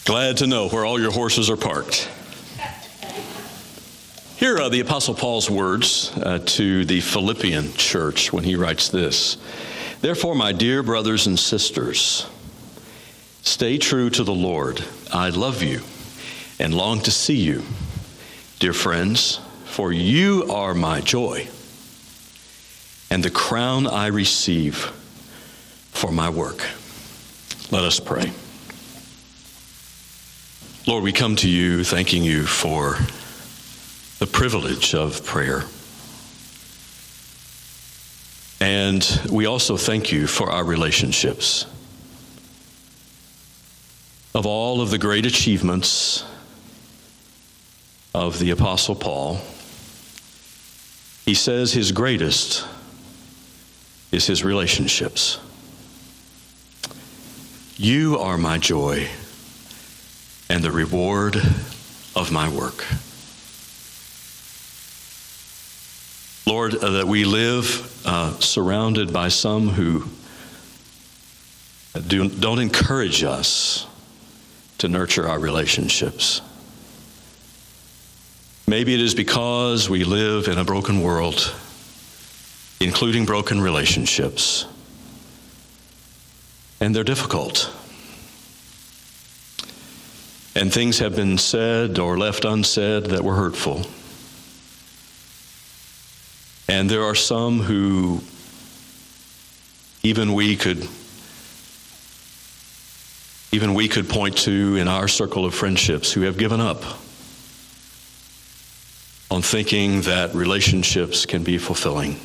Glad to know where all your horses are parked. Here are the Apostle Paul's words to the Philippian church when he writes this. Therefore, my dear brothers and sisters, stay true to the Lord. I love you and long to see you, dear friends, for you are my joy and the crown I receive for my work. Let us pray. Lord, we come to you thanking you for the privilege of prayer. And we also thank you for our relationships. Of all of the great achievements of the Apostle Paul, he says his greatest is his relationships. You are my joy and the reward of my work. Lord, that we live surrounded by some who don't encourage us to nurture our relationships. Maybe it is because we live in a broken world, including broken relationships, and they're difficult. And things have been said or left unsaid that were hurtful. And there are some who even we could point to in our circle of friendships who have given up on thinking that relationships can be fulfilling.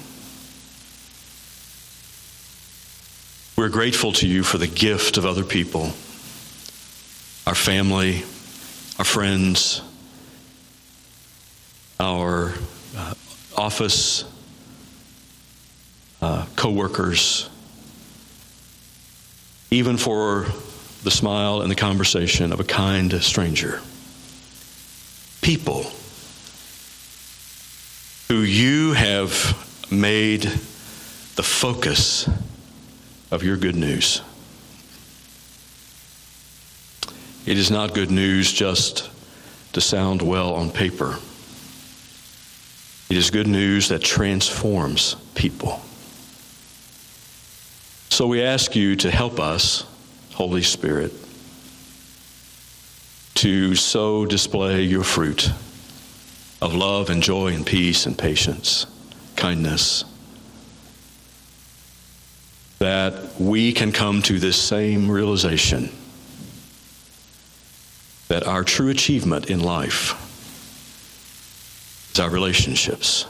We're grateful to you for the gift of other people, our family, our friends, our office co-workers, even for the smile and the conversation of a kind stranger. People who you have made the focus of your good news. It is not good news just to sound well on paper. It is good news that transforms people. So we ask you to help us, Holy Spirit, to so display your fruit of love and joy and peace and patience, kindness, that we can come to this same realization that our true achievement in life is our relationships.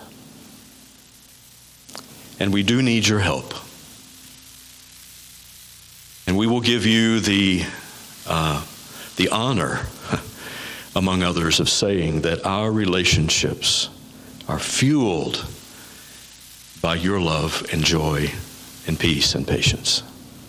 And we do need your help. And we will give you the honor, among others, of saying that our relationships are fueled by your love and joy and peace and patience.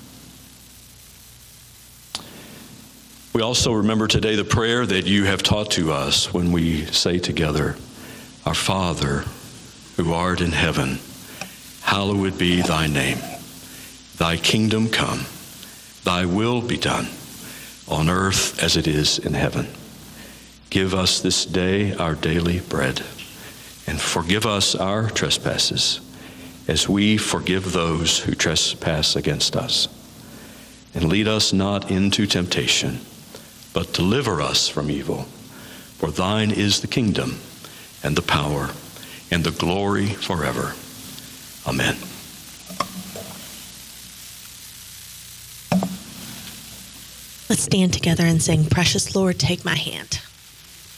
We also remember today the prayer that you have taught to us when we say together, Our Father, who art in heaven, hallowed be thy name. Thy kingdom come, thy will be done, on earth as it is in heaven. Give us this day our daily bread, and forgive us our trespasses, as we forgive those who trespass against us. And lead us not into temptation, but deliver us from evil. For thine is the kingdom, and the power, and the glory forever. Amen. Let's stand together and sing, Precious Lord, Take My Hand.